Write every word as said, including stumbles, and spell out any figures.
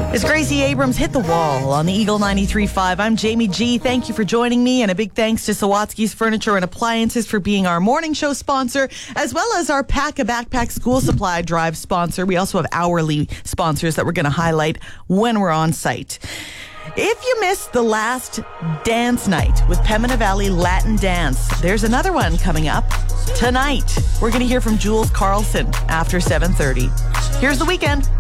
As Gracie Abrams hit the wall on the Eagle ninety-three point five, I'm Jamie G. Thank you for joining me, and a big thanks to Sawatsky's Furniture and Appliances for being our morning show sponsor, as well as our Pack a Backpack School Supply Drive sponsor. We also have hourly sponsors that we're going to highlight when we're on site. If you missed the last dance night with Pembina Valley Latin Dance, there's another one coming up tonight. We're going to hear from Jules Carlson after seven thirty. Here's The Weekend.